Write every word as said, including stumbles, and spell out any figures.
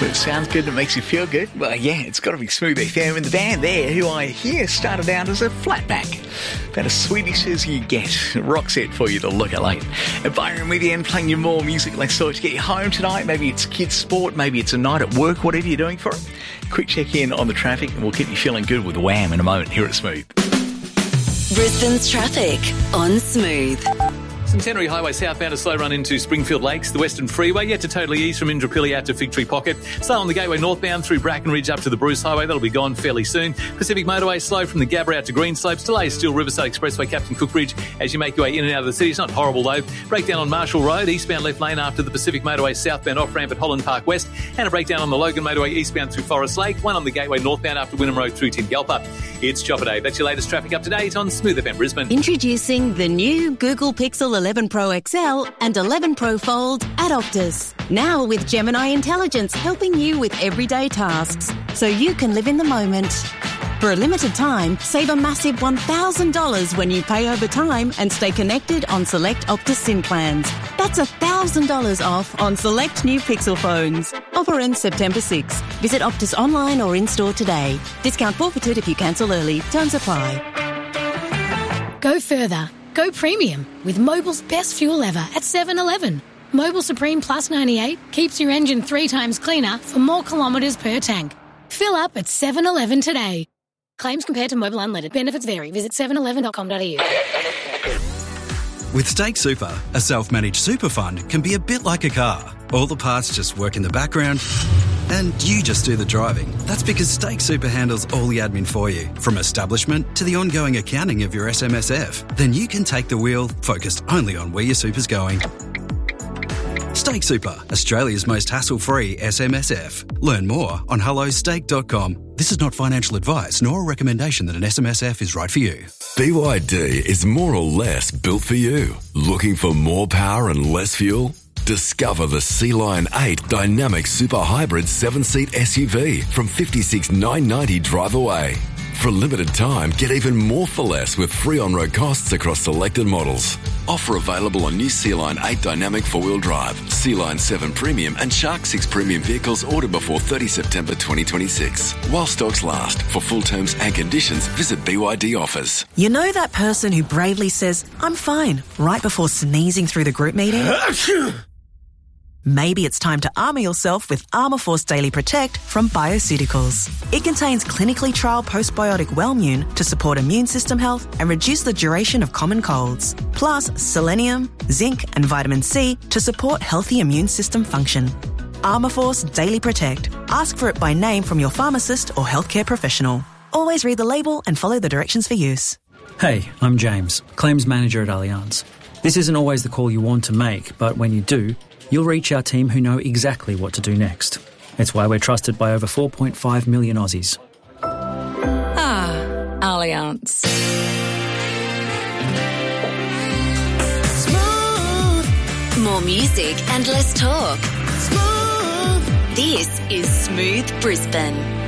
Well, it sounds good, it makes you feel good. Well, yeah, it's got to be Smooth F M. And the band there, who I hear started out as a flatback. About as Swedish as you get. Rock set for you to look at late. And Byron with you and playing you more music like so to get you home tonight. Maybe it's kids' sport, maybe it's a night at work, whatever you're doing for it. Quick check in on the traffic and we'll keep you feeling good with Wham in a moment here at Smooth. Brisbane's traffic on Smooth. Centenary Highway southbound, a slow run into Springfield Lakes. The Western Freeway yet to totally ease from Indooroopilly out to Fig Tree Pocket. Slow on the Gateway northbound through Brackenridge up to the Bruce Highway. That'll be gone fairly soon. Pacific Motorway slow from the Gabba out to Greenslopes. Delays still Riverside Expressway, Captain Cook Bridge as you make your way in and out of the city. It's not horrible though. Breakdown on Marshall Road, eastbound left lane after the Pacific Motorway southbound off-ramp at Holland Park West. And a breakdown on the Logan Motorway eastbound through Forest Lake. One on the Gateway northbound after Wynnum Road through Tingalpa. It's Chopper Day. That's your latest traffic up to date on Smooth F M Brisbane. Introducing the new Google Pixel eleven Pro X L and eleven Pro Fold at Optus. Now with Gemini Intelligence helping you with everyday tasks so you can live in the moment. For a limited time, save a massive one thousand dollars when you pay over time and stay connected on select Optus SIM plans. That's one thousand dollars off on select new Pixel phones. Offer ends September sixth. Visit Optus online or in-store today. Discount forfeited if you cancel early. Terms apply. Go further. Go premium with Mobil's best fuel ever at seven eleven. Mobil Supreme Plus ninety-eight keeps your engine three times cleaner for more kilometres per tank. Fill up at seven eleven today. Claims compared to Mobil Unleaded. Benefits vary. Visit seven eleven dot com dot a u. With Stake Super, a self-managed super fund can be a bit like a car. All the parts just work in the background and you just do the driving. That's because Stake Super handles all the admin for you, from establishment to the ongoing accounting of your S M S F. Then you can take the wheel, focused only on where your super's going. Stake Super, Australia's most hassle-free S M S F. Learn more on hello stake dot com. This is not financial advice nor a recommendation that an S M S F is right for you. B Y D is more or less built for you. Looking for more power and less fuel? Discover the Sea-Lion eight Dynamic Super Hybrid seven-seat S U V from fifty-six thousand nine hundred ninety dollars drive away. For a limited time, get even more for less with free on-road costs across selected models. Offer available on new Sea-Lion eight Dynamic four-wheel drive, Sea-Lion seven Premium and Shark six Premium vehicles ordered before thirtieth September twenty twenty-six. While stocks last. For full terms and conditions, visit B Y D offers. You know that person who bravely says, "I'm fine," right before sneezing through the group meeting? Maybe it's time to armour yourself with Armour Force Daily Protect from Bioceuticals. It contains clinically trialled postbiotic Wellmune to support immune system health and reduce the duration of common colds. Plus selenium, zinc and vitamin C to support healthy immune system function. Armour Force Daily Protect. Ask for it by name from your pharmacist or healthcare professional. Always read the label and follow the directions for use. Hey, I'm James, Claims Manager at Allianz. This isn't always the call you want to make, but when you do, you'll reach our team who know exactly what to do next. It's why we're trusted by over four point five million Aussies. Ah, Allianz. Smooth. More music and less talk. Smooth. This is Smooth Brisbane.